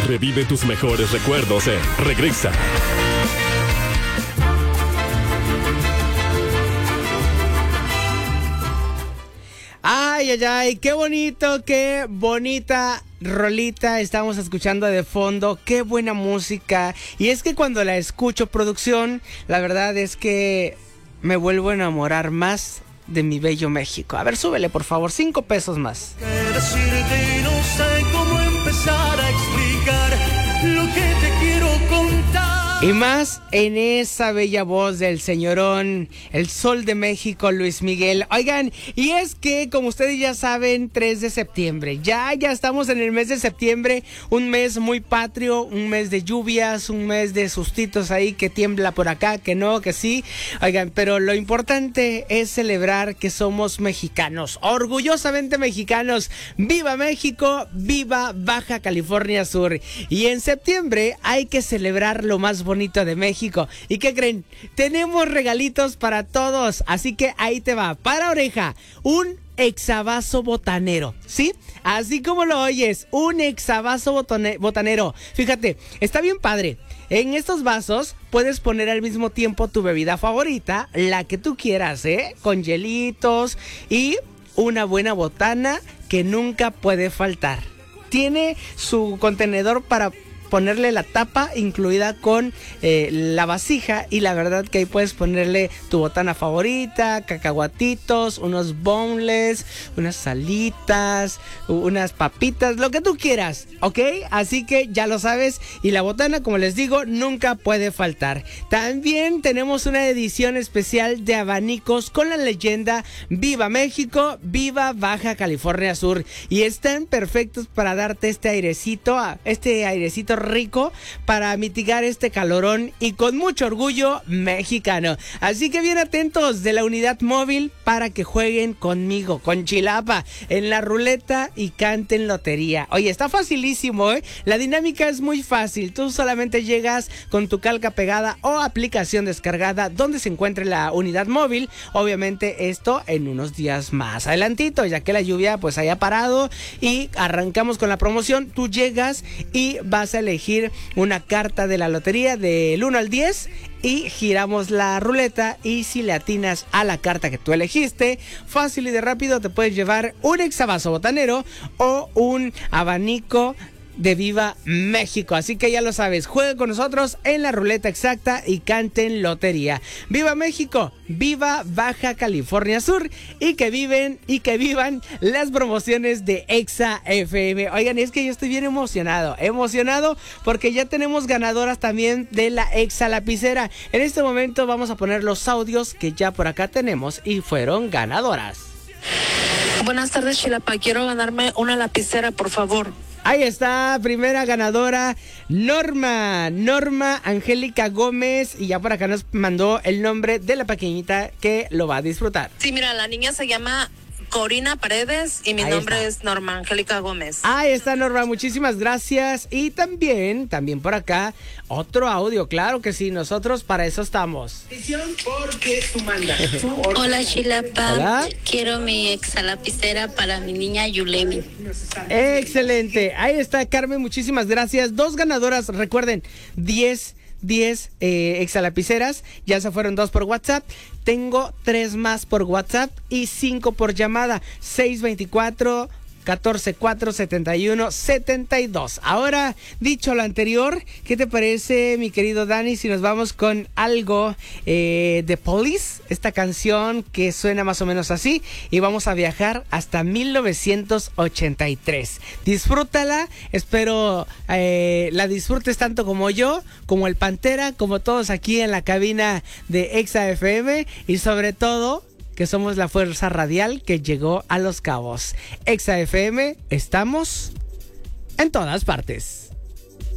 Revive tus mejores recuerdos en Regresa. Ay, ay, ay, qué bonito, qué bonita rolita estamos escuchando de fondo, qué buena música. Y es que cuando la escucho, producción, la verdad es que me vuelvo a enamorar más de mi bello México. A ver, súbele por favor, 5 pesos más. Decirte, no sé cómo empezar a explicar lo que te quiero contar. Y más en esa bella voz del señorón, el Sol de México, Luis Miguel. Oigan, y es que, como ustedes ya saben, 3 de septiembre. Ya estamos en el mes de septiembre, un mes muy patrio, un mes de lluvias, un mes de sustitos ahí que tiembla por acá, que no, que sí. Oigan, pero lo importante es celebrar que somos mexicanos, orgullosamente mexicanos. ¡Viva México! ¡Viva Baja California Sur! Y en septiembre hay que celebrar lo más bonito de México. ¿Y qué creen? Tenemos regalitos para todos, así que ahí te va. Para oreja, un exavaso botanero, ¿sí? Así como lo oyes, un exavaso botanero. Fíjate, está bien padre. En estos vasos puedes poner al mismo tiempo tu bebida favorita, la que tú quieras, con hielitos y una buena botana que nunca puede faltar. Tiene su contenedor para ponerle la tapa incluida con la vasija, y la verdad que ahí puedes ponerle tu botana favorita, cacahuatitos, unos boneless, unas salitas, unas papitas, lo que tú quieras, ¿ok? Así que ya lo sabes, y la botana, como les digo, nunca puede faltar. También tenemos una edición especial de abanicos con la leyenda Viva México, Viva Baja California Sur, y están perfectos para darte este airecito rico para mitigar este calorón, y con mucho orgullo mexicano. Así que bien atentos de la unidad móvil para que jueguen conmigo, con Chilapa, en la ruleta y canten lotería. Oye, está facilísimo, La dinámica es muy fácil. Tú solamente llegas con tu calca pegada o aplicación descargada donde se encuentre la unidad móvil. Obviamente esto en unos días más adelantito, ya que la lluvia pues haya parado, y arrancamos con la promoción. Tú llegas y vas a elegir una carta de la lotería del 1 al 10 y giramos la ruleta, y si le atinas a la carta que tú elegiste, fácil y de rápido te puedes llevar un exavaso botanero o un abanico de Viva México. Así que ya lo sabes, juega con nosotros en la ruleta exacta y canten lotería. ¡Viva México! ¡Viva Baja California Sur! Y que vivan las promociones de Exa FM. Oigan, es que yo estoy bien emocionado porque ya tenemos ganadoras también de la Exa Lapicera. En este momento vamos a poner los audios que ya por acá tenemos y fueron ganadoras. Buenas tardes, Chilapa. Quiero ganarme una lapicera, por favor. Ahí está, primera ganadora, Norma Angélica Gómez, y ya por acá nos mandó el nombre de la pequeñita que lo va a disfrutar. Sí, mira, la niña se llama Corina Paredes y mi nombre es Norma Angélica Gómez. Ahí está, Norma, muchísimas gracias. Y también por acá, otro audio, claro que sí, nosotros para eso estamos. Porque tú mandas. Hola, Chilapa. Hola. Quiero mi exalapicera para mi niña Yulemi. Excelente, ahí está, Carmen, muchísimas gracias. 2 ganadoras, recuerden, 10 exalapiceras, ya se fueron 2 por WhatsApp. Tengo 3 más por WhatsApp y 5 por llamada. 624 1447172. Ahora, dicho lo anterior, ¿qué te parece, mi querido Dani, si nos vamos con algo de Police? Esta canción que suena más o menos así, y vamos a viajar hasta 1983. Disfrútala, espero la disfrutes tanto como yo, como el Pantera, como todos aquí en la cabina de Exa FM, y sobre todo que somos la fuerza radial que llegó a Los Cabos. Exa FM, estamos en todas partes.